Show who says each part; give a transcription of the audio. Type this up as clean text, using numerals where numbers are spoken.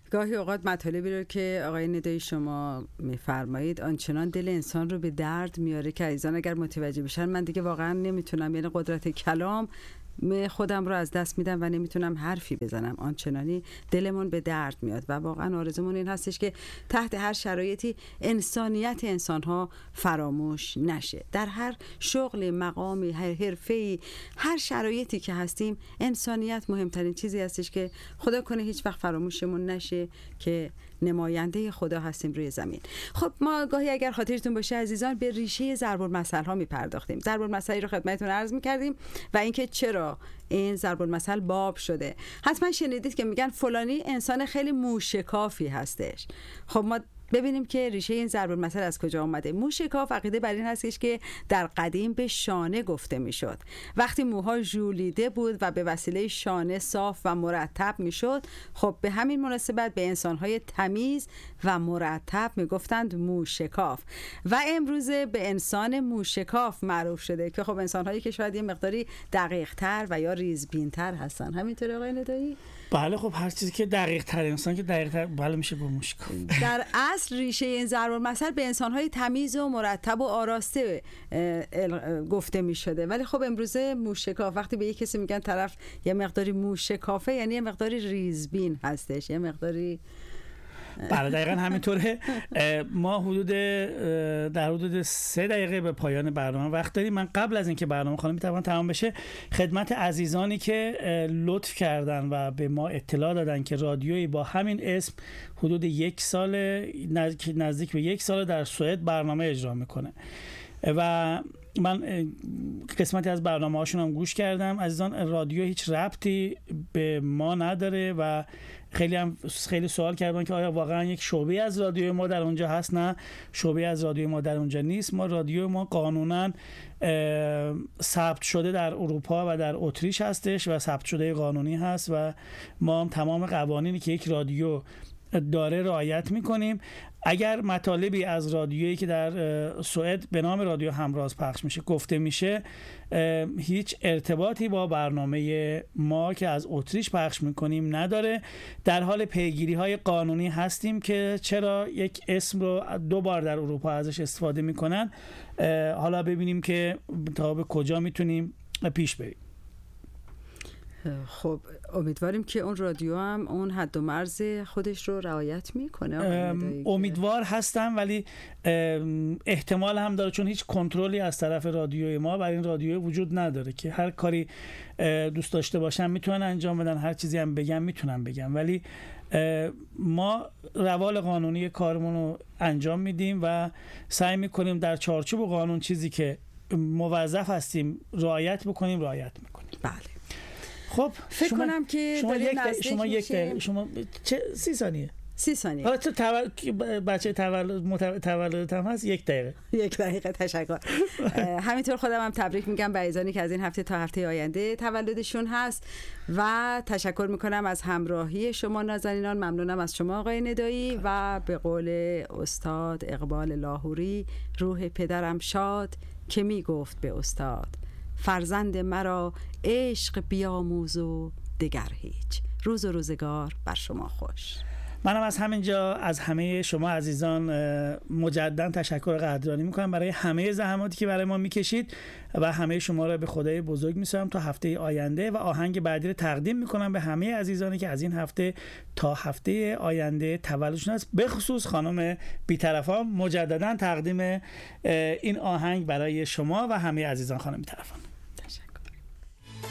Speaker 1: گاهی اوقات مطالبی رو که آقای ندایی شما میفرمایید آنچنان دل انسان رو به درد میاره که عزیزان اگر متوجه بشن من دیگه واقعا نمیتونم، یعنی قدرت کلام خودم رو از دست میدم و نمیتونم حرفی بزنم، آنچنانی دلمون به درد میاد و واقعا آرزومون این هستش که تحت هر شرایطی انسانیت انسانها فراموش نشه. در هر شغل، مقامی، هر حرفه‌ای، هر شرایطی که هستیم انسانیت مهمترین چیزی هستش که خدا کنه هیچ وقت فراموشمون نشه که نماینده خدا هستیم روی زمین. خب ما گاهی اگر خاطرتون باشه عزیزان به ریشه ضرب المثل ها میپرداختیم، ضرب المثلی رو خدمتتون عرض میکردیم و اینکه چرا این ضرب المثل باب شده. حتما شنیدید که میگن فلانی انسان خیلی موشکافی هستش. خب ما ببینیم که ریشه این ضرب المثل از کجا آمده. موشکاف عقیده بر این هستش که در قدیم به شانه گفته میشد. وقتی موها ژولیده بود و به وسیله شانه صاف و مرتب میشد، خب به همین مناسبت به انسانهای تمیز و مرتب میگفتند موشکاف و امروزه به انسان موشکاف معروف شده که خب انسانهایی که شاید یه مقداری دقیق تر و یا ریزبین تر هستن. همینطوره آقای ندایی؟
Speaker 2: بله خب هر چیزی که دقیق تر، انسان که دقیق تر بله میشه با موشکاف.
Speaker 1: در اصل ریشه این ضرب المثل به انسان‌های تمیز و مرتب و آراسته گفته می‌شده، ولی خب امروزه موشکاف، وقتی به یک کسی میگن طرف یه مقداری موشکافه یعنی یه مقداری ریزبین هستش، یه مقداری
Speaker 2: بله دقیقاً همینطوره. ما در حدود 3 دقیقه به پایان برنامه وقت داریم. من قبل از اینکه برنامه خانم میتوان تمام بشه خدمت عزیزانی که لطف کردن و به ما اطلاع دادن که رادیویی با همین اسم حدود 1 سال نزدیک به 1 سال در سوئد برنامه اجرا میکنه و من قسمتی از برنامه هاشون هم گوش کردم. عزیزان رادیو هیچ ربطی به ما نداره و خیلی سوال کردن که آیا واقعا یک شعبه از رادیو ما در اونجا هست. نه، شعبه از رادیو ما در اونجا نیست. رادیو ما قانونا ثبت شده در اروپا و در اتریش هستش و ثبت شده قانونی هست و ما هم تمام قوانینی که یک رادیو داره رعایت میکنیم. اگر مطالبی از رادیویی که در سوئد به نام رادیو همراز پخش میشه گفته میشه هیچ ارتباطی با برنامه ما که از اتریش پخش میکنیم نداره. در حال پیگیری های قانونی هستیم که چرا یک اسم رو 2 بار در اروپا ازش استفاده میکنن. حالا ببینیم که تا به کجا میتونیم پیش بریم.
Speaker 1: خب امیدواریم که اون رادیو هم اون حد و مرز خودش رو رعایت میکنه.
Speaker 2: امیدوار هستم ولی احتمال هم داره چون هیچ کنترلی از طرف رادیوی ما بر این رادیو وجود نداره که هر کاری دوست داشته باشن میتونن انجام بدن، هر چیزی هم بگم میتونن بگم، ولی ما روال قانونی کارمون رو انجام میدیم و سعی میکنیم در چارچوب قانون چیزی که موظف هستیم رعایت میکنیم.
Speaker 1: بله.
Speaker 2: خب
Speaker 1: فکر کنم که
Speaker 2: شما یک دقیقه شما 30 ثانیه
Speaker 1: 30 ثانیه
Speaker 2: حالا تو بچه تولدت هم هست 1 دقیقه
Speaker 1: 1 دقیقه. تشکر. همینطور خودم هم تبریک میگم به عزیزانی که از این هفته تا هفته آینده تولدشون هست و تشکر میکنم از همراهی شما نازنینان. ممنونم از شما آقای ندایی و به قول استاد اقبال لاهوری روح پدرم شاد که میگفت به استاد فرزند مرا عشق بیاموز و دگر هیچ. روز و روزگار بر شما خوش.
Speaker 2: منم از همینجا از همه شما عزیزان مجددا تشکر و قدردانی میکنم برای همه زحماتی که برای ما میکشید و همه شما را به خدای بزرگ میسپارم تا هفته آینده و آهنگ بعدی رو تقدیم میکنم به همه عزیزانی که از این هفته تا هفته آینده تولدشون است. به خصوص خانم بی‌طرفان مجددا تقدیم این آهنگ برای شما و همه عزیزان خانم بی‌طرفان.